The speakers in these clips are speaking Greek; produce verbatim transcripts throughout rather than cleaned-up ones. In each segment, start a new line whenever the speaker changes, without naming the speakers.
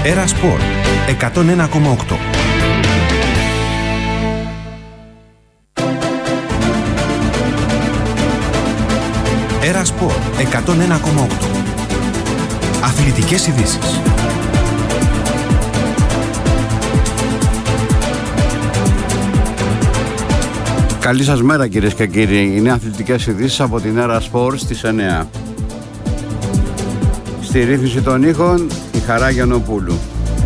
Έρα Σπορ εκατόν ένα κόμμα οκτώ. Έρα Σπορ εκατόν ένα κόμμα οκτώ. Αθλητικές ειδήσεις.
Καλή σας μέρα κυρίες και κύριοι. Είναι αθλητικές ειδήσεις από την Έρα Σπορ στις εννιά. Στη ρύθμιση των ήχων η Χαρά Γιαννοπούλου.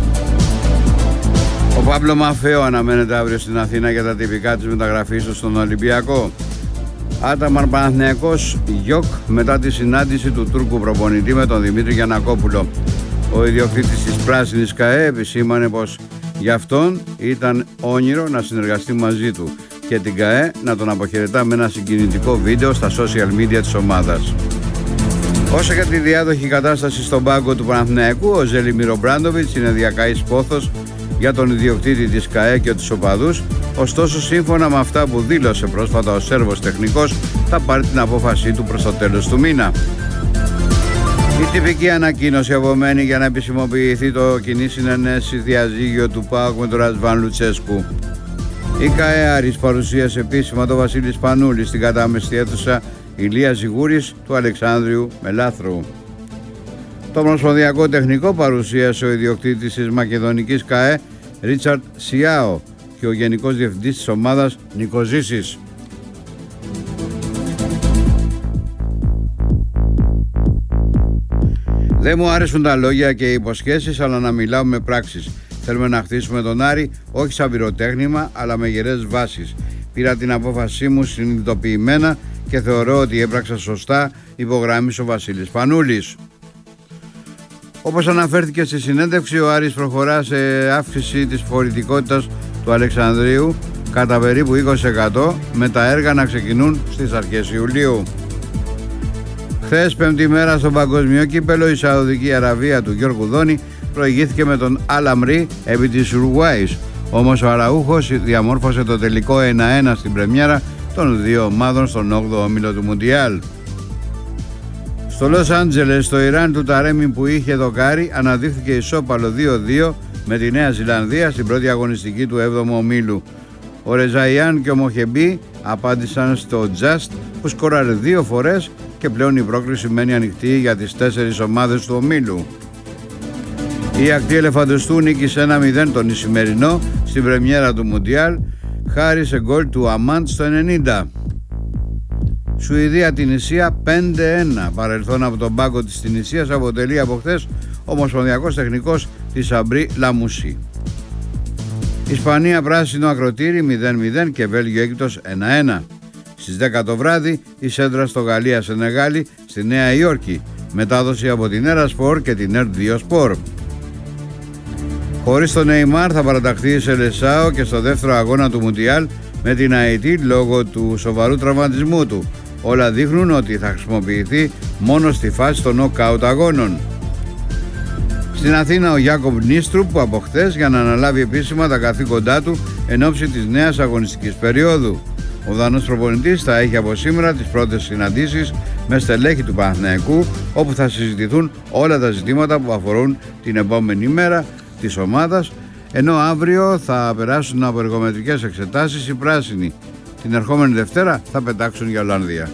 Ο Παύλο Μαφέο αναμένεται αύριο στην Αθήνα για τα τυπικά της μεταγραφής του στον Ολυμπιακό. Άταμαρ Παναθηναϊκός Γιοκ μετά τη συνάντηση του Τούρκου προπονητή με τον Δημήτρη Γιαννακόπουλο. Ο ιδιοκτήτης της Πράσινης ΚΑΕ επισήμανε πως για αυτόν ήταν όνειρο να συνεργαστεί μαζί του και την ΚΑΕ να τον αποχαιρετά με ένα συγκινητικό βίντεο στα social media της ομάδας. Όσο για τη διάδοχη κατάσταση στον πάγκο του Παναθηναϊκού, ο Ζέλιμιρ Ομπράντοβιτς είναι διακαής πόθος για τον ιδιοκτήτη της ΚΑΕ και τους οπαδούς. Ωστόσο, σύμφωνα με αυτά που δήλωσε πρόσφατα ο Σέρβος τεχνικός, θα πάρει την απόφασή του προς το τέλος του μήνα. Η τυπική ανακοίνωση απομένει για να επισημοποιηθεί το κοινή συνενέση διαζύγιο του ΠΑΟΚ με τον Ρασβάν Λουτσέσκου. Η ΚΑΕ Άρης παρουσίασε επίσημα τον Βασίλη Σπανούλη στην κατάμεστη αίθουσα Ηλία Ζιγούρης του Αλεξάνδριου Μελάθρου. Το Ομοσπονδιακό Τεχνικό παρουσίασε ο ιδιοκτήτης της Μακεδονικής ΚΑΕ Ρίτσαρντ Σιάο και ο Γενικός Διευθυντής της ομάδας Νίκος Ζήσης. Δεν μου άρεσουν τα λόγια και οι υποσχέσεις, αλλά να μιλάω με πράξεις. Θέλουμε να χτίσουμε τον Άρη όχι σαν πυροτέχνημα, αλλά με γερές βάσεις. Πήρα την απόφασή μου συνειδητοποιημένα και θεωρώ ότι έπραξα σωστά, υπογράμμισε ο Βασίλης Πανούλης. Όπως αναφέρθηκε στη συνέντευξη, ο Άρης προχωρά σε αύξηση της φορητικότητας του Αλεξανδρίου κατά περίπου είκοσι τοις εκατό, με τα έργα να ξεκινούν στις αρχές Ιουλίου. Χθες, πέμπτη μέρα στο Παγκόσμιο Κύπελλο, η Σαουδική Αραβία του Γιώργου Δόνη προηγήθηκε με τον Αλαμρί επί της Ουρουάης. Όμως ο Αραούχος διαμόρφωσε το τελικό ένα ένα στην πρεμιέρα των δύο ομάδων στον όγδοο όμιλο του Μουντιάλ. Στο Λος Άντζελες, το Ιράν του Ταρέμι που είχε δοκάρει αναδείχθηκε ισόπαλο δύο δύο με τη Νέα Ζηλανδία στην πρώτη αγωνιστική του έβδομου ομίλου. Ο Ρεζαϊάν και ο Μοχεμπί απάντησαν στο Just που σκόραρε δύο φορές και πλέον η πρόκριση μένει ανοιχτή για τις τέσσερις ομάδες του ομίλου. Η ακτή Ελεφαντοστού νίκησε ένα μηδέν τον Ισημερινό στην πρεμιέρα του Μουντιάλ χάρη σε γκολ του Αμάντ στο ενενήντα. Σουηδία Τινησία πέντε ένα. Παρελθόν από τον πάγκο της Τινησίας αποτελεί από χθες ο Ομοσπονδιακός Τεχνικός της Σαμπρί Λαμουσί. Ισπανία Πράσινο Ακροτήρι μηδέν μηδέν και Βέλγιο Αίγυπτος ένα ένα. Στις δέκα το βράδυ η σέντρα στο Γαλλία Σενεγάλη στη Νέα Υόρκη. Μετάδοση από την Έρα Σπορ και την Ερ δύο Σπορ. Χωρίς τον Νεϊμάρ θα παραταχθεί η Σελεσάο και στο δεύτερο αγώνα του Μουντιάλ με την Αϊτή λόγω του σοβαρού τραυματισμού του. Όλα δείχνουν ότι θα χρησιμοποιηθεί μόνο στη φάση των νοκάουτ αγώνων. Στην Αθήνα ο Γιάκοβ Νίστρου που από χθες για να αναλάβει επίσημα τα καθήκοντά του εν ώψη της νέας αγωνιστικής περίοδου. Ο Δανός προπονητής θα έχει από σήμερα τις πρώτες συναντήσεις με στελέχη του Παναθηναϊκού, όπου θα συζητηθούν όλα τα ζητήματα που αφορούν την επόμενη μέρα της ομάδας, ενώ αύριο θα περάσουν από εργομετρικές εξετάσεις οι πράσινοι. Την ερχόμενη Δευτέρα θα πετάξουν για Ολλανδία.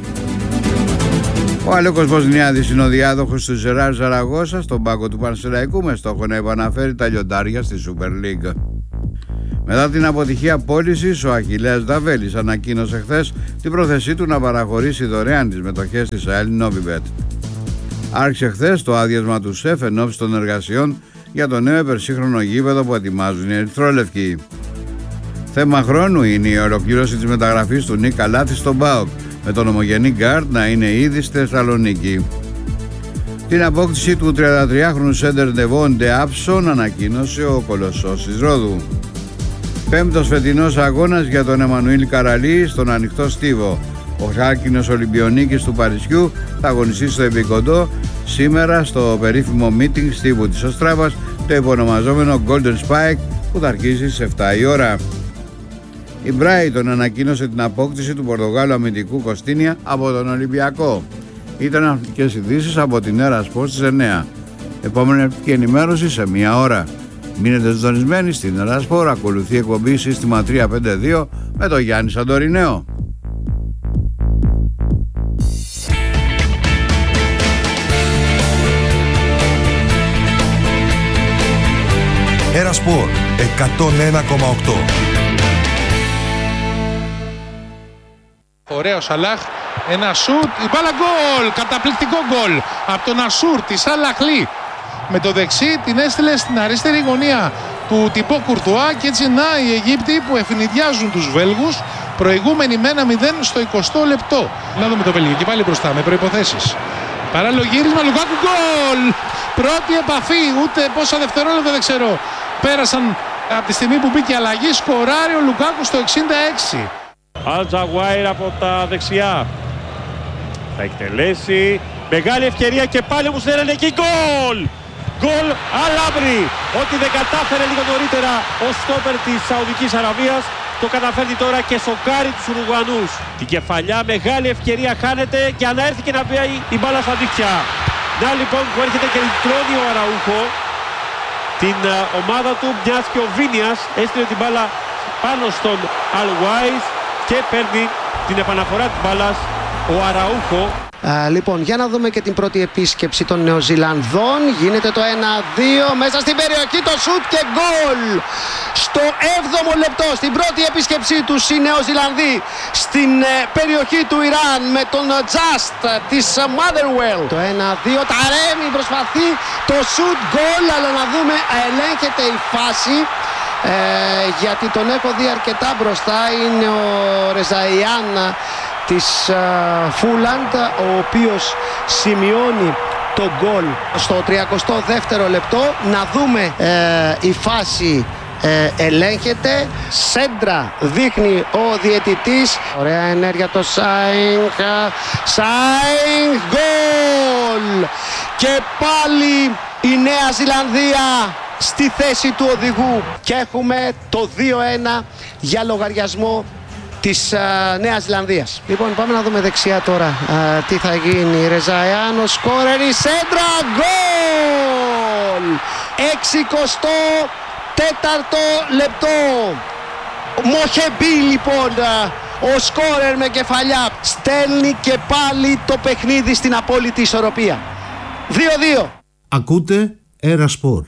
Ο Αλέκος Βοσνιάδης είναι ο διάδοχος του Ζεράρ Ζαραγώσα στον πάγκο του Πανσεραϊκού με στόχο να επαναφέρει τα λιοντάρια στη Super League. Μετά την αποτυχία πώλησης, ο Αχιλλέας Νταβέλης ανακοίνωσε χθες την πρόθεσή του να παραχωρήσει δωρεάν τις μετοχές της ΑΕΛ Novibet. Άρχισε χθες το άδειασμα του ΣΕΦ εν ώψη των εργασιών για το νέο υπερσύγχρονο γήπεδο που ετοιμάζουν οι Ερυθρόλευκοι. Θέμα χρόνου είναι η ολοκλήρωση της μεταγραφής του Νίκ Καλάθη στον ΠΑΟΚ, με τον ομογενή γκάρντ να είναι ήδη στη Θεσσαλονίκη. Την απόκτηση του τριαντατριάχρονου σέντερ Ντεβόν Ντεάψον ανακοίνωσε ο Κολοσσός της Ρόδου. Πέμπτος φετινός αγώνας για τον Εμμανουήλ Καραλή στον ανοιχτό στίβο. Ο χάλκινος Ολυμπιονίκης του Παρισιού θα αγωνιστεί στο Επικοντό σήμερα στο περίφημο meeting στίβου της Οστράβας, το υπονομαζόμενο Golden Spike, που θα αρχίσει στις επτά η ώρα. Η Brighton ανακοίνωσε την απόκτηση του Πορτογάλου αμυντικού Κωστίνια από τον Ολυμπιακό. Ήταν αθλητικές ειδήσεις από την Έρα Σπορ στις εννιά. Επόμενη ενημέρωση σε μία ώρα. Μείνετε συντονισμένοι στην Ερασπορ. Ακολουθεί η εκπομπή Σύστημα τριακόσια πενήντα δύο με τον Γιάννη Σαντορινέο.
Ερασπορ εκατόν ένα κόμμα οκτώ.
Ωραίο Σαλάχ, ένα σουτ, η μπάλα γκολ, καταπληκτικό γκολ από τον Ασούρ της Αλαχλή. Με το δεξί την έστειλε στην αριστερή γωνία του Τιμπό Κουρτουά και έτσι να οι Αιγύπτιοι που ευνηδιάζουν τους Βέλγους, προηγούμενοι με ένα μηδέν στο εικοστό λεπτό. Να δούμε το Βέλγιο και πάλι μπροστά με προϋποθέσεις. Παράλληλο γύρισμα, Λουκάκου γκολ! Πρώτη επαφή, ούτε πόσα δευτερόλεπτα δεν ξέρω. Πέρασαν από τη στιγμή που μπήκε αλλαγή, σκοράρει ο Λουκάκου στο εξήντα έξι.
Αλτζαγουάιρ από τα δεξιά. Θα εκτελέσει. Μεγάλη ευκαιρία και πάλι όμως δεν είναι εκεί. Γκολ! Γκολ Αλάμπρι. Ό,τι δεν κατάφερε λίγο νωρίτερα ο στόπερ της Σαουδικής Αραβίας, το καταφέρνει τώρα και σοκάρει τους Ουρουγουανούς. Την κεφαλιά, μεγάλη ευκαιρία χάνεται για να έρθει και να πει η μπάλα στα δίκτυα. Να λοιπόν που έρχεται και τρώνει ο Αραούχο την uh, ομάδα του, μιας και ο Βίνιας έστειλε την μπάλα πάνω στον Αλουάις και παίρνει την επαναφορά της μπάλας ο Αραούχο.
Α, λοιπόν, για να δούμε και την πρώτη επίσκεψη των Νεοζηλανδών. Γίνεται το ένα δύο μέσα στην περιοχή, το σουτ και γκολ στο έβδομο λεπτό. Στην πρώτη επίσκεψή τους οι Νεοζηλανδοί στην ε, περιοχή του Ιράν με τον Just της Motherwell. Το ένα δύο, Ταρέμι προσπαθεί το σουτ γκολ, αλλά να δούμε, ελέγχεται η φάση. Ε, γιατί τον έχω δει αρκετά μπροστά, είναι ο Ρεζαϊάν της Φούλαντ, ο οποίος σημειώνει το γκολ στο τριακοστό δεύτερο λεπτό. Να δούμε, ε, η φάση ε, ελέγχεται, σέντρα δείχνει ο διαιτητής. Ωραία ενέργεια το Σάινγκ, Σάινγκ, γκολ! Και πάλι η Νέα Ζηλανδία στη θέση του οδηγού και έχουμε το δύο ένα για λογαριασμό της uh, Νέας Ζηλανδίας. Λοιπόν, πάμε να δούμε δεξιά τώρα uh, τι θα γίνει. Ρεζαϊάν, ο σκόρερ, η σέντρα, γκολ! εξηκοστό τέταρτο λεπτό. Μοχεμπή λοιπόν, uh, ο σκόρερ με κεφαλιά, στέλνει και πάλι το παιχνίδι στην απόλυτη ισορροπία. δύο δύο.
Ακούτε Ερασπορ.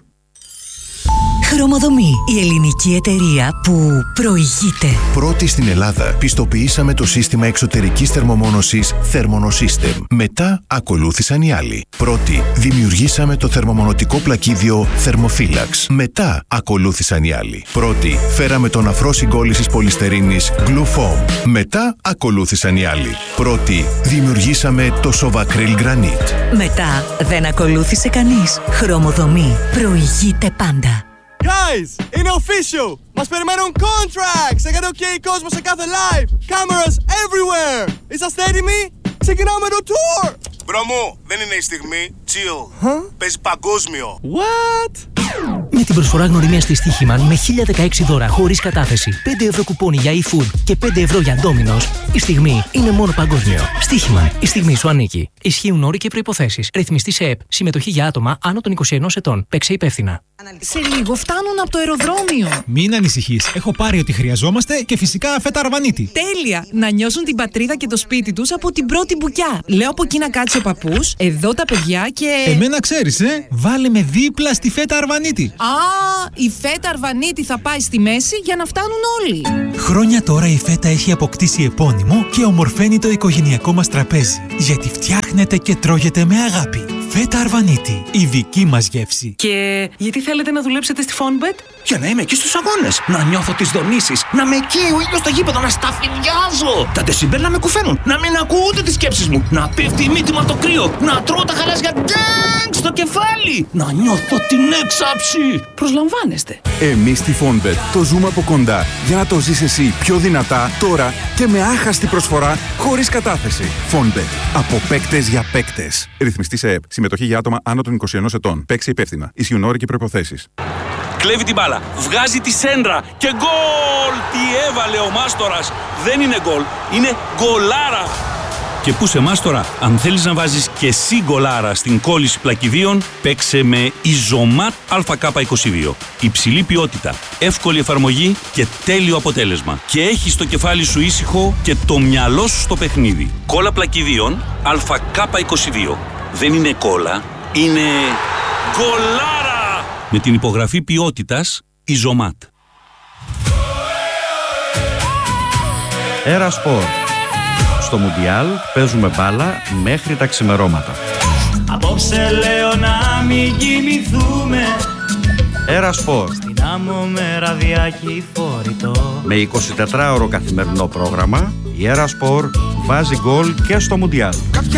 Χρωμοδομή, η ελληνική εταιρεία που προηγείται.
Πρώτη στην Ελλάδα πιστοποιήσαμε το σύστημα εξωτερικής θερμομόνωσης Thermonosystem. Μετά ακολούθησαν οι άλλοι. Πρώτη δημιουργήσαμε το θερμομονωτικό πλακίδιο Thermophilax. Μετά ακολούθησαν οι άλλοι. Πρώτη φέραμε τον αφρό συγκόλλησης πολυστερίνης Glufoam. Μετά ακολούθησαν οι άλλοι. Πρώτη δημιουργήσαμε το Sovacryl Granite.
Μετά δεν ακολούθησε κανείς. Χρωμοδομή, προηγείται πάντα.
Guys, είναι official! Μας περιμένουν contracts! Έκανε ok κόσμο σε κάθε live! Cameras everywhere! Είσαστε έτοιμοι? Ξεκινάμε το tour!
Μπρο μου, δεν είναι η στιγμή. Chill. Huh? Παίζει παγκόσμιο.
What?
Με την προσφορά γνωριμίας της Στοίχημαν με χίλια δεκαέξι δώρα χωρίς κατάθεση, πέντε ευρώ κουπόνι για eFood και πέντε ευρώ για Domino's, η στιγμή είναι μόνο παγκόσμιο. Στοίχημαν, η στιγμή σου ανήκει. Ισχύουν όροι και προϋποθέσεις. Ρυθμιστή σε ΕΠ. Συμμετοχή για άτομα άνω των είκοσι ενός ετών. Παίξε υπεύθυνα.
Σε λίγο φτάνουν από το αεροδρόμιο.
Μην ανησυχείς. Έχω πάρει ό,τι χρειαζόμαστε και φυσικά φέτα αρβανίτη.
Τέλεια! Να νιώσουν την πατρίδα και το σπίτι τους από την πρώτη μπουκιά. Λέω από εκεί να κάτσει ο παππούς, εδώ τα παιδιά και.
Εμένα ξέρεις, ε! Βάλε με δίπλα στη φέτα αρβανίτη.
Α, η φέτα αρβανίτη θα πάει στη μέση για να φτάνουν όλοι.
Χρόνια τώρα η φέτα έχει αποκτήσει επώνυμο και ομορφαίνει το οικογενειακό μας τραπέζι. Γιατί φτιάχνεται και τρώγεται με αγάπη. Φέτα αρβανίτη, η δική μας γεύση.
Και γιατί θέλετε να δουλέψετε στη Fonbet?
Για να είμαι εκεί στους αγώνες, να νιώθω τις δονήσεις, να με καίει ο ήλιος στο γήπεδο, να σταφυδιάζω. Τα ντεσιμπέλ να με κουφαίνουν, να μην ακούω ούτε τις σκέψεις μου, να πέφτει η μύτη μου από το κρύο, να τρώω τα χαλάζια ντάγκ στο κεφάλι, να νιώθω την έξαψη.
Προσλαμβάνεστε.
Εμείς στη Fonbet το ζούμε από κοντά για να το ζεις εσύ πιο δυνατά τώρα και με άχαστη προσφορά χωρίς κατάθεση. Fonbet. Από παίκτες για παίκτες. Ρυθμιστή σε ΕΠ. Συμμετοχή για άτομα άνω των είκοσι ενός ετών. Παίξε υπεύθυνα. Ισχύουν όροι και προϋποθέσεις.
Κλέβει την μπάλα, βγάζει τη σέντρα και γκολ! Τι έβαλε ο Μάστορας! Δεν είναι γκολ, είναι γκολάρα! Και πού σε εμάς τώρα, αν θέλεις να βάζεις και εσύ γκολάρα στην κόλληση πλακιδίων, παίξε με Ιζομάτ Α Κ είκοσι δύο. Υψηλή ποιότητα, εύκολη εφαρμογή και τέλειο αποτέλεσμα. Και έχεις το κεφάλι σου ήσυχο και το μυαλό σου στο παιχνίδι. Κόλλα πλακιδίων Α Κ είκοσι δύο. Δεν είναι κόλλα, είναι γκολάρα! Με την υπογραφή ποιότητας Ιζομάτ.
Έρα Σπορ. Στο Μουντιάλ παίζουμε μπάλα μέχρι τα ξημερώματα.
Απόψε λέω να μην κοιμηθούμε.
Έρα Σπορ.
Στην άμμο με ραδιάκι φορητό.
Με εικοσιτετράωρο καθημερινό πρόγραμμα, η Έρα Σπορ βάζει γκολ και στο Μουντιάλ.